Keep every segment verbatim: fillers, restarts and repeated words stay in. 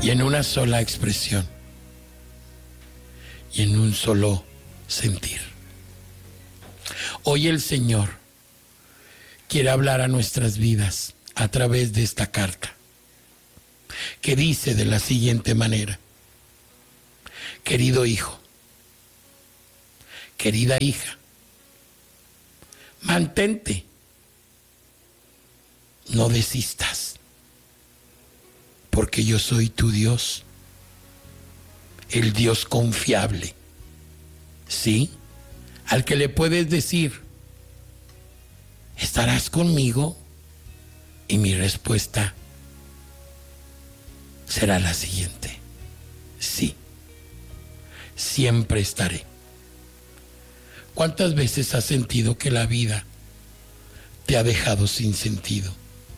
y en una sola expresión y en un solo sentir. Hoy el Señor quiere hablar a nuestras vidas a través de esta carta, que dice de la siguiente manera: querido hijo, querida hija, mantente, no desistas, porque yo soy tu Dios, el Dios confiable, ¿sí? Al que le puedes decir, ¿estarás conmigo? Y mi respuesta será la siguiente: sí, siempre estaré. ¿Cuántas veces has sentido que la vida te ha dejado sin sentido?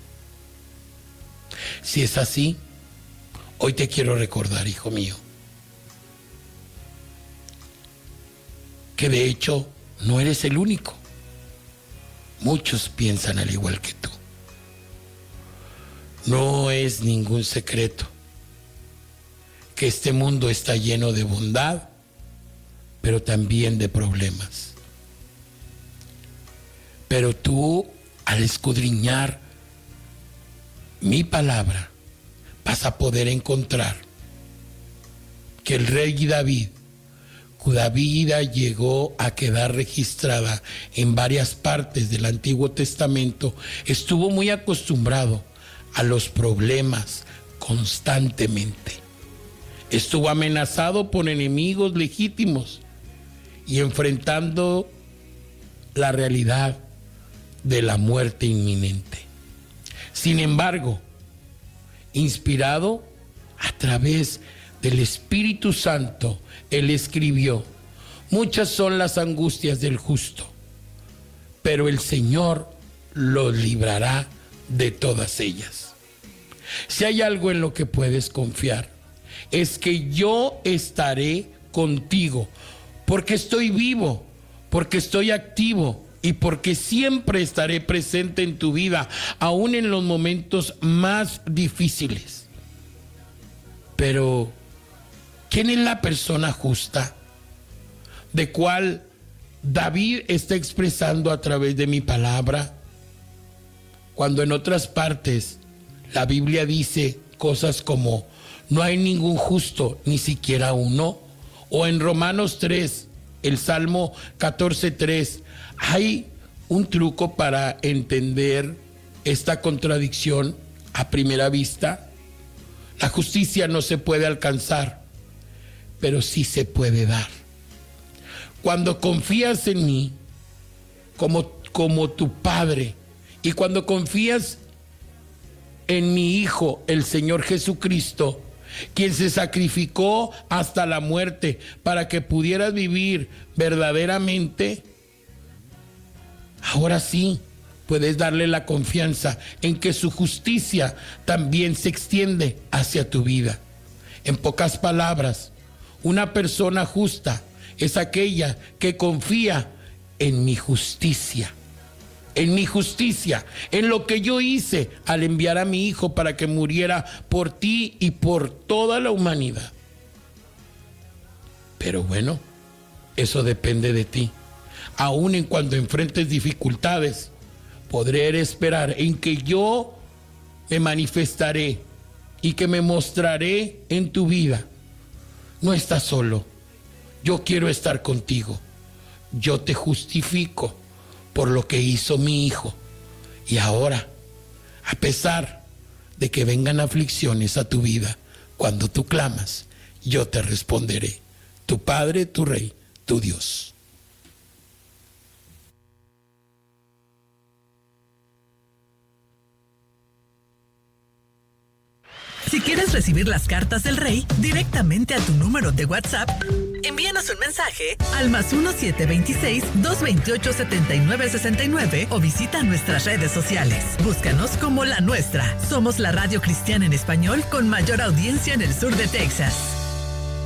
Si es así, hoy te quiero recordar, hijo mío, que de hecho no eres el único. Muchos piensan al igual que tú. No es ningún secreto que este mundo está lleno de bondad, pero también de problemas. Pero tú, al escudriñar mi palabra, vas a poder encontrar que el rey David, cuya vida llegó a quedar registrada en varias partes del Antiguo Testamento, estuvo muy acostumbrado a los problemas constantemente. Estuvo amenazado por enemigos legítimos y enfrentando la realidad de la muerte inminente. Sin embargo, inspirado a través del Espíritu Santo, él escribió: muchas son las angustias del justo, pero el Señor los librará de todas ellas. Si hay algo en lo que puedes confiar, es que yo estaré contigo, porque estoy vivo, porque estoy activo y porque siempre estaré presente en tu vida, aún en los momentos más difíciles. Pero, ¿quién es la persona justa de cual David está expresando a través de mi palabra? Cuando en otras partes la Biblia dice cosas como: no hay ningún justo, ni siquiera uno. O en Romanos tres, el Salmo catorce tres, hay un truco para entender esta contradicción a primera vista. La justicia no se puede alcanzar, pero sí se puede dar. Cuando confías en mí como, como tu Padre, y cuando confías en mi Hijo, el Señor Jesucristo, quien se sacrificó hasta la muerte para que pudieras vivir verdaderamente, ahora sí puedes darle la confianza en que su justicia también se extiende hacia tu vida. En pocas palabras, una persona justa es aquella que confía en mi justicia. En mi justicia, en lo que yo hice al enviar a mi Hijo para que muriera por ti y por toda la humanidad. Pero bueno, eso depende de ti. Aún en cuando enfrentes dificultades, podré esperar en que yo me manifestaré y que me mostraré en tu vida. No estás solo. Yo quiero estar contigo. Yo te justifico por lo que hizo mi Hijo. Y ahora, a pesar de que vengan aflicciones a tu vida, cuando tú clamas, yo te responderé. Tu Padre, tu Rey, tu Dios. Si quieres recibir las cartas del Rey directamente a tu número de WhatsApp, envíanos un mensaje al más uno siete dos seis, dos dos ocho, siete nueve seis nueve o visita nuestras redes sociales. Búscanos como La Nuestra. Somos la radio cristiana en español con mayor audiencia en el sur de Texas.